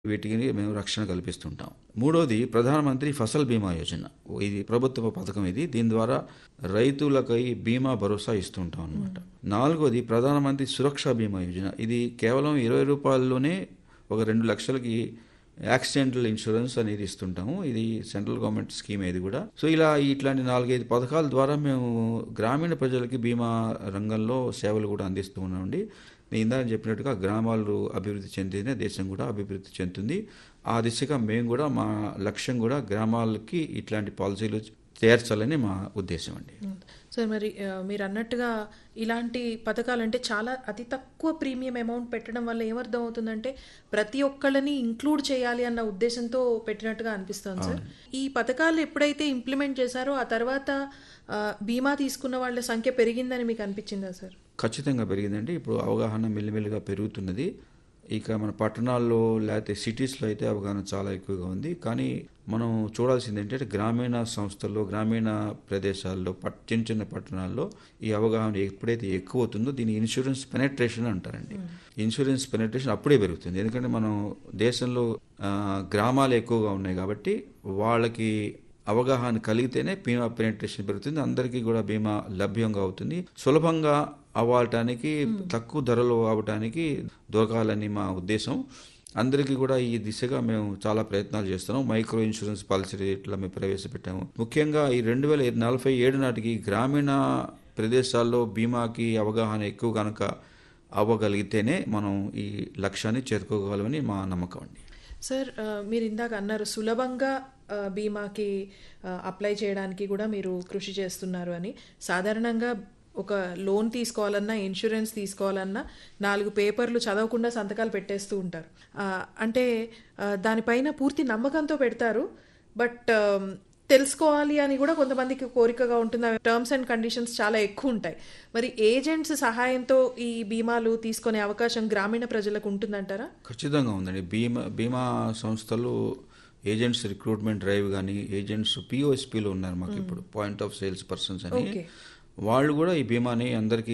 వీటికి మేము రక్షణ కల్పిస్తుంటాం. మూడోది ప్రధానమంత్రి ఫసల్ బీమా యోజన. ఇది ప్రభుత్వ పథకం. దీని ద్వారా రైతులకై బీమా భరోసా ఇస్తుంటాం అనమాట. నాలుగోది ప్రధానమంత్రి సురక్ష బీమా యోజన. ఇది కేవలం ₹20లోనే ఒక 2 లక్షలకి యాక్సిడెంటల్ ఇన్సూరెన్స్ అనేది ఇస్తుంటాము. ఇది సెంట్రల్ గవర్నమెంట్ స్కీమ్. ఇది కూడా సో ఇట్లాంటి 4-5 పథకాల ద్వారా మేము గ్రామీణ ప్రజలకి బీమా రంగంలో సేవలు కూడా అందిస్తూ ఉన్నామండి. నేను ఇందాక చెప్పినట్టుగా గ్రామాలు అభివృద్ధి చెందితేనే దేశం కూడా అభివృద్ధి చెందుతుంది. ఆ దిశగా మేము కూడా మా లక్ష్యం కూడా గ్రామాలకి ఇట్లాంటి పాలసీలు చేర్చాలని మా ఉద్దేశం అండి. సార్, మరి మీరు అన్నట్టుగా ఇలాంటి పథకాలు అంటే చాలా అతి తక్కువ ప్రీమియం అమౌంట్ పెట్టడం వల్ల ఏమర్థం అవుతుందంటే ప్రతి ఒక్కళ్ళని ఇంక్లూడ్ చేయాలి అన్న ఉద్దేశంతో పెట్టినట్టుగా అనిపిస్తుంది సార్. ఈ పథకాలు ఎప్పుడైతే ఇంప్లిమెంట్ చేశారో ఆ తర్వాత బీమా తీసుకున్న వాళ్ళ సంఖ్య పెరిగిందని మీకు అనిపించిందా సార్? ఖచ్చితంగా పెరిగిందండి. ఇప్పుడు అవగాహన మెల్లిమెల్లిగా పెరుగుతున్నది. ఇక మన పట్టణాల్లో లేకపోతే సిటీస్లో అయితే అవగాహన చాలా ఎక్కువగా ఉంది. కానీ మనం చూడాల్సింది ఏంటంటే గ్రామీణ సంస్థల్లో, గ్రామీణ ప్రదేశాల్లో, చిన్న చిన్న పట్టణాల్లో ఈ అవగాహన ఎప్పుడైతే ఎక్కువ అవుతుందో దీన్ని ఇన్సూరెన్స్ పెనట్రేషన్ అంటారండి. ఇన్సూరెన్స్ పెనట్రేషన్ అప్పుడే పెరుగుతుంది. ఎందుకంటే మనం దేశంలో గ్రామాలు ఎక్కువగా ఉన్నాయి కాబట్టి వాళ్ళకి అవగాహన కలిగితేనే బీమా పెనట్రేషన్ పెరుగుతుంది. అందరికీ కూడా బీమా లభ్యంగా అవుతుంది. సులభంగా అవ్వటానికి, తక్కువ ధరలో అవ్వటానికి దొరకాలని మా ఉద్దేశం. అందరికీ కూడా ఈ దిశగా మేము చాలా ప్రయత్నాలు చేస్తున్నాం. మైక్రో ఇన్సూరెన్స్ పాలసీ ఇట్లా మేము ప్రవేశపెట్టాము. ముఖ్యంగా ఈ 2047 నాటికి గ్రామీణ ప్రదేశాల్లో బీమాకి అవగాహన ఎక్కువ కనుక అవ్వగలిగితేనే మనం ఈ లక్ష్యాన్ని చేరుకోగలమని మా నమ్మకం అండి. సార్, మీరు ఇందాక అన్నారు సులభంగా బీమాకి అప్లై చేయడానికి కూడా మీరు కృషి చేస్తున్నారు అని. సాధారణంగా ఒక లోన్ తీసుకోవాలన్నా, ఇన్సూరెన్స్ తీసుకోవాలన్నా 4 పేపర్లు చదవకుండా సంతకాలు పెట్టేస్తూ ఉంటారు. అంటే దానిపైన పూర్తి నమ్మకంతో పెడతారు. బట్ తెలుసుకోవాలి అని కూడా కొంతమందికి కోరికగా ఉంటుంది. టర్మ్స్ అండ్ కండిషన్స్ చాలా ఎక్కువ ఉంటాయి. మరి ఏజెంట్స్ సహాయంతో ఈ బీమాలు తీసుకునే అవకాశం గ్రామీణ ప్రజలకు ఉంటుందంటారా? ఖచ్చితంగా ఉందండి. బీమా సంస్థలు ఏజెంట్స్ రిక్రూట్మెంట్ డ్రైవ్ కానీ, ఏజెంట్స్ POSPలో ఉన్నారు మాకు ఇప్పుడు, పాయింట్ ఆఫ్ సేల్స్ పర్సన్స్ అని. వాళ్ళు కూడా ఈ బీమాని అందరికీ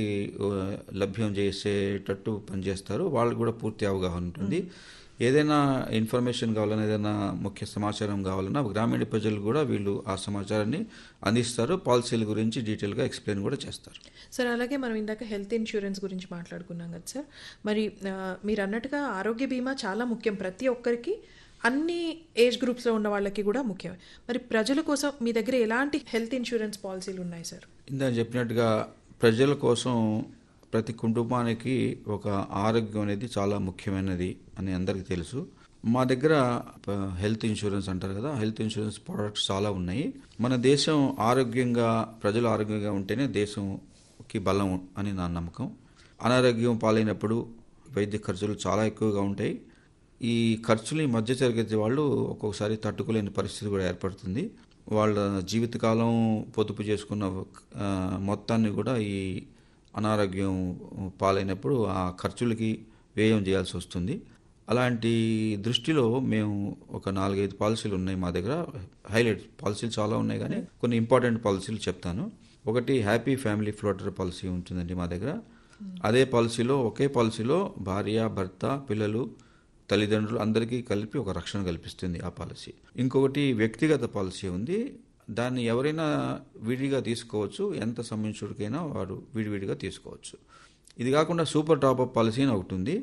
లభ్యం చేసేటట్టు పనిచేస్తారు. వాళ్ళకు కూడా పూర్తి అవగాహన ఉంటుంది. ఏదైనా ఇన్ఫర్మేషన్ కావాలన్నా, ఏదైనా ముఖ్య సమాచారం కావాలన్నా గ్రామీణ ప్రజలు కూడా వీళ్ళు ఆ సమాచారాన్ని అందిస్తారు. పాలసీల గురించి డీటెయిల్గా ఎక్స్ప్లెయిన్ కూడా చేస్తారు. సార్, అలాగే మనం ఇందాక హెల్త్ ఇన్సూరెన్స్ గురించి మాట్లాడుకున్నాం కదా సార్. మరి మీరు అన్నట్టుగా ఆరోగ్య బీమా చాలా ముఖ్యం. ప్రతి ఒక్కరికి, అన్ని ఏజ్ గ్రూప్స్లో ఉన్న వాళ్ళకి కూడా ముఖ్యమే. మరి ప్రజల కోసం మీ దగ్గర ఎలాంటి హెల్త్ ఇన్సూరెన్స్ పాలసీలు ఉన్నాయి సార్? ఇందాక చెప్పినట్టుగా ప్రజల కోసం ప్రతి కుటుంబానికి ఒక ఆరోగ్యం అనేది చాలా ముఖ్యమైనది అని అందరికీ తెలుసు. మా దగ్గర హెల్త్ ఇన్సూరెన్స్ అంటారు కదా, హెల్త్ ఇన్సూరెన్స్ ప్రొడక్ట్స్ చాలా ఉన్నాయి. మన దేశం ఆరోగ్యంగా, ప్రజలు ఆరోగ్యంగా ఉంటేనే దేశంకి బలం అని నా నమ్మకం. అనారోగ్యం పాలైనప్పుడు వైద్య ఖర్చులు చాలా ఎక్కువగా ఉంటాయి. ఈ ఖర్చులు మధ్య తరగతి వాళ్ళు ఒక్కొక్కసారి తట్టుకోలేని పరిస్థితి కూడా ఏర్పడుతుంది. వాళ్ళ జీవితకాలం పొదుపు చేసుకున్న మొత్తాన్ని కూడా ఈ అనారోగ్యం పాలైనప్పుడు ఆ ఖర్చులకి వ్యయం చేయాల్సి వస్తుంది. అలాంటి దృష్టిలో మేము ఒక 4-5 పాలసీలు ఉన్నాయి మా దగ్గర. హైలైట్ పాలసీలు చాలా ఉన్నాయి కానీ కొన్ని ఇంపార్టెంట్ పాలసీలు చెప్తాను. ఒకటి హ్యాపీ ఫ్యామిలీ ఫ్లోటర్ పాలసీ ఉంటుందండి మా దగ్గర. అదే పాలసీలో, ఒకే పాలసీలో భార్య, భర్త, పిల్లలు, తల్లిదండ్రులు అందరికీ కలిపి ఒక రక్షణ కల్పిస్తుంది ఆ పాలసీ. ఇంకొకటి వ్యక్తిగత పాలసీ ఉంది. దాన్ని ఎవరైనా విడిగా తీసుకోవచ్చు. ఎంత సంబంధించుడికైనా వాడు విడివిడిగా తీసుకోవచ్చు. ఇది కాకుండా సూపర్ టాప్అప్ పాలసీ అని ఒకటి ఉంది.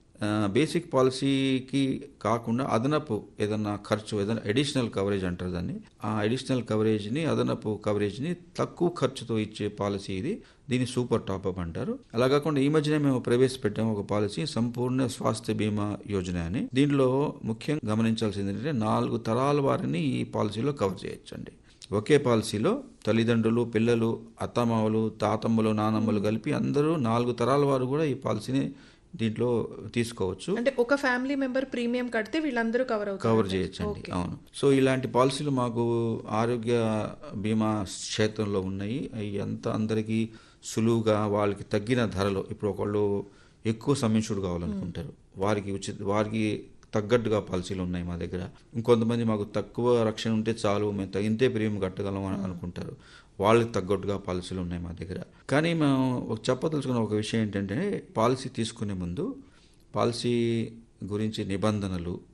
బేసిక్ పాలసీకి కాకుండా అదనపు ఏదన్నా ఖర్చు, ఏదైనా అడిషనల్ కవరేజ్ అంటారు దాన్ని. ఆ అడిషనల్ కవరేజ్ని, అదనపు కవరేజ్ని తక్కువ ఖర్చుతో ఇచ్చే పాలసీ ఇది. దీన్ని సూపర్ టాప్అప్ అంటారు. అలా కాకుండా ఈ మధ్యనే మేము ప్రవేశపెట్టాము ఒక పాలసీ, సంపూర్ణ స్వాస్థ్య బీమా యోజన అని. దీంట్లో ముఖ్యంగా గమనించాల్సింది ఏంటంటే 4 తరాల వారిని ఈ పాలసీలో కవర్ చేయొచ్చండి. ఒకే పాలసీలో తల్లిదండ్రులు, పిల్లలు, అత్తమామలు, తాతమ్మలు, నానమ్మలు కలిపి అందరూ 4 తరాల వారు కూడా ఈ పాలసీని దీంట్లో తీసుకోవచ్చు. అంటే ఒక ఫ్యామిలీ మెంబర్ ప్రీమియం కడితే వీళ్ళందరూ కవర్ చేయొచ్చండి. అవును. సో ఇలాంటి పాలసీలు మాకు ఆరోగ్య బీమా క్షేత్రంలో ఉన్నాయి. అవి అందరికీ సులువుగా, వాళ్ళకి తగ్గిన ధరలో. ఇప్పుడు ఒకళ్ళు ఎక్కువ సమ్మించుడు కావాలనుకుంటారు, వారికి తగ్గట్టుగా పాలసీలు ఉన్నాయి మా దగ్గర. ఇంకొంతమంది మాకు తక్కువ రక్షణ ఉంటే చాలు, మేము తగింతే ప్రీమియం కట్టగలం అనుకుంటారు. వాళ్ళకి తగ్గట్టుగా పాలసీలు ఉన్నాయి మా దగ్గర. కానీ మేము చెప్పదలుచుకున్న ఒక విషయం ఏంటంటే, పాలసీ తీసుకునే ముందు పాలసీ గురించి నిబంధనలు,